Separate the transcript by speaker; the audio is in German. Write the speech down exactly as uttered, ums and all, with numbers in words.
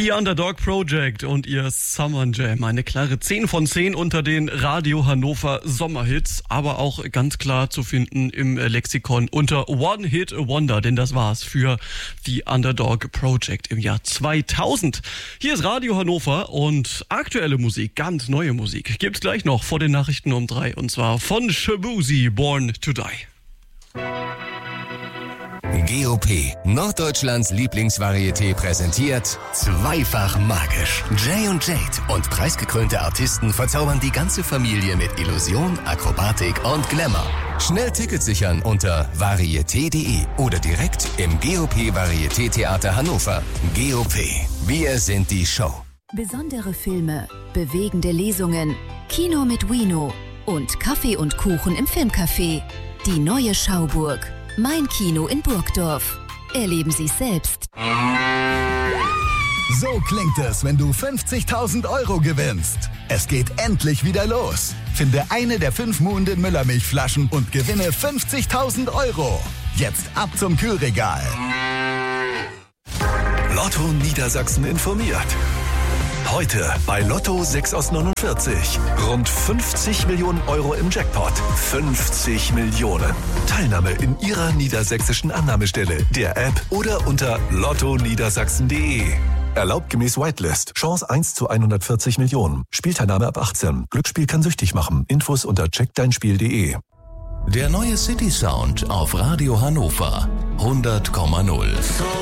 Speaker 1: The Underdog Project und ihr Summer Jam. Eine klare zehn von zehn unter den Radio Hannover Sommerhits, aber auch ganz klar zu finden im Lexikon unter One Hit Wonder, denn das war's für The Underdog Project im Jahr zweitausend. Hier ist Radio Hannover und aktuelle Musik, ganz neue Musik, gibt's gleich noch vor den Nachrichten um drei, und zwar von Shabuzi, Born to Die.
Speaker 2: G O P, Norddeutschlands Lieblingsvarieté, präsentiert Zweifach magisch. Jay und Jade und preisgekrönte Artisten verzaubern die ganze Familie mit Illusion, Akrobatik und Glamour. Schnell Tickets sichern unter varieté punkt de oder direkt im G O P Varieté Theater Hannover. G O P, wir sind die Show.
Speaker 3: Besondere Filme, bewegende Lesungen, Kino mit Wino und Kaffee und Kuchen im Filmcafé. Die neue Schauburg. Mein Kino in Burgdorf. Erleben Sie es selbst.
Speaker 4: So klingt es, wenn du fünfzigtausend Euro gewinnst. Es geht endlich wieder los. Finde eine der fünf Muhnden Müllermilchflaschen und gewinne fünfzigtausend Euro. Jetzt ab zum Kühlregal.
Speaker 5: Lotto Niedersachsen informiert. Heute bei Lotto sechs aus neunundvierzig. Rund fünfzig Millionen Euro im Jackpot. fünfzig Millionen. Teilnahme in Ihrer niedersächsischen Annahmestelle, der App oder unter lotto niedersachsen punkt de. Erlaubt gemäß Whitelist. Chance eins zu hundertvierzig Millionen. Spielteilnahme ab achtzehn. Glücksspiel kann süchtig machen. Infos unter check dein spiel punkt de.
Speaker 2: Der neue City Sound auf Radio Hannover hundert Komma null.